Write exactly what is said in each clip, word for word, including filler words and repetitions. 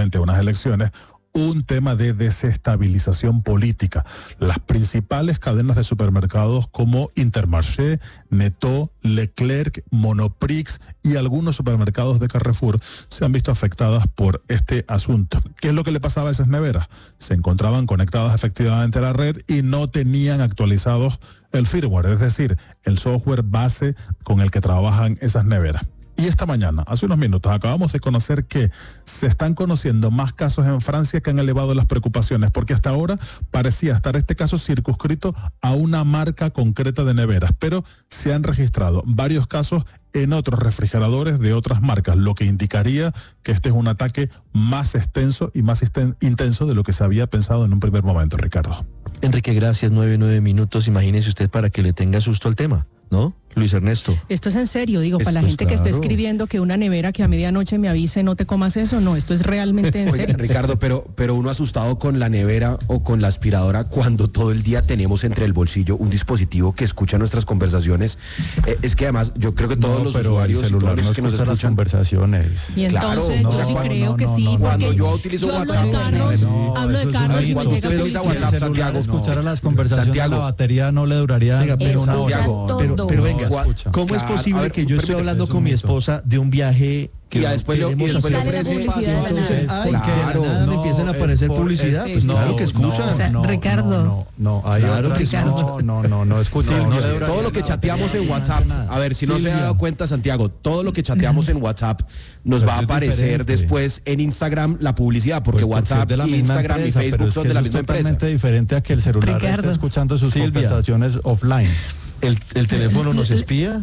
efectivamente a unas elecciones, un tema de desestabilización política. Las principales cadenas de supermercados como Intermarché, Netto, Leclerc, Monoprix y algunos supermercados de Carrefour se han visto afectadas por este asunto. ¿Qué es lo que le pasaba a esas neveras? Se encontraban conectadas efectivamente a la red y no tenían actualizados el firmware, es decir, el software base con el que trabajan esas neveras. Y esta mañana, hace unos minutos, acabamos de conocer que se están conociendo más casos en Francia que han elevado las preocupaciones, porque hasta ahora parecía estar este caso circunscrito a una marca concreta de neveras, pero se han registrado varios casos en otros refrigeradores de otras marcas, lo que indicaría que este es un ataque más extenso y más intenso de lo que se había pensado en un primer momento, Ricardo. Enrique, gracias. Nueve, nueve minutos. Imagínese usted para que le tenga susto al tema, ¿no? Luis Ernesto. Esto es en serio, digo, Esto para la es gente claro. que esté escribiendo que una nevera que a medianoche me avise no te comas eso, no, esto es realmente en Oiga, serio. Ricardo, pero, pero uno asustado con la nevera o con la aspiradora cuando todo el día tenemos entre el bolsillo un dispositivo que escucha nuestras conversaciones. Eh, es que además yo creo que todos no, los pero usuarios el celular y todos los no que nos escucha las escuchan conversaciones. Y entonces Claro, yo no, sí no, creo no, que no, sí, no, porque cuando yo utilizo yo hablo WhatsApp, de carros, no, hablo de eso es carros un y cuando mito. llega Usted utiliza publicidad. WhatsApp, Si el celular Santiago, escuchara no. las conversaciones, Santiago. la batería no le duraría Venga, pero una hora. Santiago, todo. Pero, pero venga, escucha. ¿cómo es Claro, posible a ver, que yo estoy permíteme, hablando es un con mi mito. esposa de un viaje que Y ya después le- y queremos después le hacer? ofrece publicidad de la nada. Entonces, ay, Claro. que de la nada me empiezan a es aparecer por- publicidad, es- pues no, claro que escuchan. no, O sea, no, Ricardo. No, no, no, hay Claro otras- que no, escucha. no, no, no, escucha. Silvia, no le duraría todo lo que nada, chateamos no en le WhatsApp, nada. a ver, si no se Silvia. ha dado cuenta, Santiago, todo lo que chateamos en WhatsApp nos Pero va a es aparecer diferente. después en Instagram la publicidad, porque Pues WhatsApp es de la y misma Instagram empresa, y Facebook pero es son que de la eso es misma empresa. totalmente diferente a que el celular Ricardo. esté escuchando sus Silvia. conversaciones offline. ¿El, el teléfono nos espía?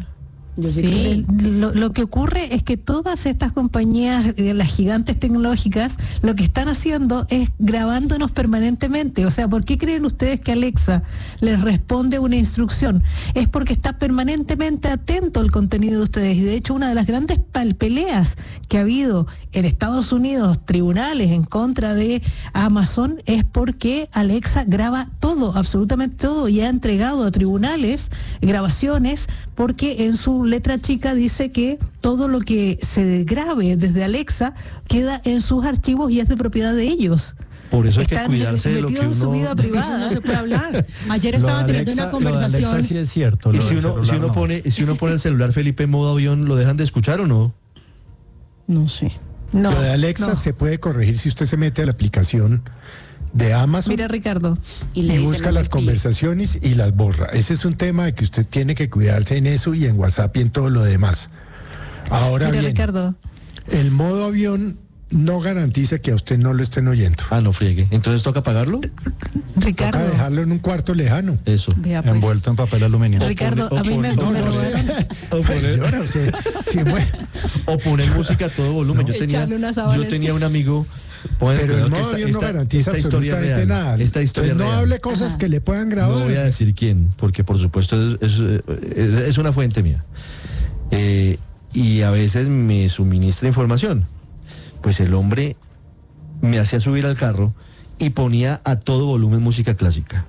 Sí, lo, lo que ocurre es que todas estas compañías, eh, las gigantes tecnológicas, lo que están haciendo es grabándonos permanentemente. O sea, ¿por qué creen ustedes que Alexa les responde una instrucción? Es porque está permanentemente atento al contenido de ustedes. Y de hecho, una de las grandes pal- peleas que ha habido en Estados Unidos, tribunales en contra de Amazon, es porque Alexa graba todo, absolutamente todo, y ha entregado a tribunales grabaciones porque en su letra chica dice que todo lo que se grabe desde Alexa queda en sus archivos y es de propiedad de ellos. Por eso hay que Están cuidarse de lo que metidos en su uno... vida Eso privada. no se puede hablar. Ayer Lo de estaban teniendo Alexa- una lo de conversación. Alexa sí es cierto. Y lo si del uno, si celular uno no. pone, si uno pone el celular, Felipe, en modo avión, ¿lo dejan de escuchar o no? No sé. No, Lo de Alexa no. se puede corregir si usted se mete a la aplicación de Amazon Mira, Ricardo, y, le dicen busca no me las espíe. conversaciones y las borra. Ese es un tema de que usted tiene que cuidarse en eso y en WhatsApp y en todo lo demás. Ahora mira, bien, Ricardo. el modo avión no garantiza que a usted no lo estén oyendo. Ah, no friegue. Entonces toca pagarlo. Ricardo, Toca dejarlo en un cuarto lejano. Eso. Vea, pues. Envuelto en papel aluminio. Ricardo, o a mí me, pone- No, me no robaron. sé. O poner- Señora, o sea, si mue- O poner música a todo volumen. Yo tenía, Echarle una sábana yo tenía encima. un amigo. Pongan Pero cuidado el que modo esta- avión no esta- garantiza esta historia absolutamente real, nada. Esta historia Entonces, no real. hable cosas Ajá. que le puedan grabar. No voy a decir quién, porque por supuesto es, es, es- es una fuente mía. Eh, y a veces me suministra información. Pues el hombre me hacía subir al carro y ponía a todo volumen música clásica.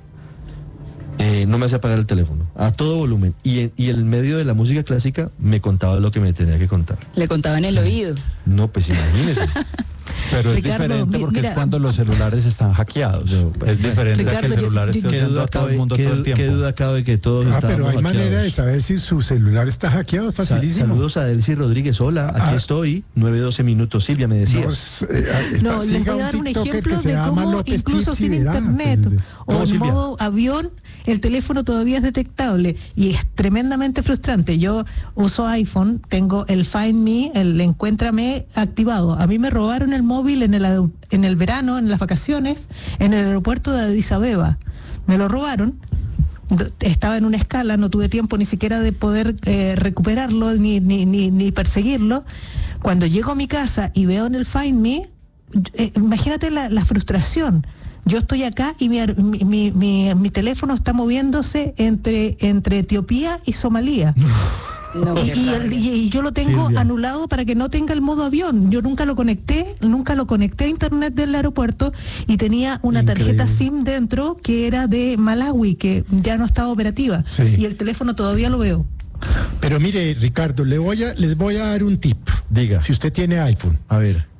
Eh, no me hacía apagar el teléfono, a todo volumen. Y en, y en medio de la música clásica me contaba lo que me tenía que contar. Le contaba en el oído. No, pues imagínese. Pero es Ricardo, diferente mi- porque mira. es cuando los celulares están hackeados. Yo- es diferente a que Ricardo, el yo- celular yo- esté ¿Qué oyendo duda a todo el cabe, mundo qué todo el du- tiempo? qué duda cabe que todos Ah, estábamos pero hay hackeados? manera de saber si su celular está hackeado, es Sa- facilísimo. Saludos a Delcy Rodríguez. Hola, aquí Ah. estoy. nueve doce minutos. Silvia me decía. No, es- eh, está- No, les siga voy a dar un TikToker ejemplo que se de llama cómo López incluso Tips y sin verá. internet Sí, sí. o ¿Cómo, en Silvia? modo avión, el teléfono todavía es detectable y es tremendamente frustrante. Yo uso iPhone, tengo el Find Me, el Encuéntrame activado. A mí me robaron el móvil en el, adu- en el verano, en las vacaciones, en el aeropuerto de Addis Abeba. Me lo robaron. D- Estaba en una escala, no tuve tiempo ni siquiera de poder eh, recuperarlo ni, ni, ni, ni perseguirlo. Cuando llego a mi casa y veo en el Find Me, eh, imagínate la, la frustración. Yo estoy acá y mi, ar- mi, mi, mi- mi teléfono está moviéndose entre, entre Etiopía y Somalia. No, Y, qué y rabia. el- y- y yo lo tengo Silvia. anulado para que no tenga el modo avión. Yo nunca lo conecté, nunca lo conecté a internet del aeropuerto y tenía una tarjeta Increíble. SIM dentro que era de Malawi, que ya no estaba operativa. Sí. Y el teléfono todavía lo veo. Pero mire, Ricardo, le voy a, les voy a dar un tip. Diga. Si usted tiene iPhone, A ver.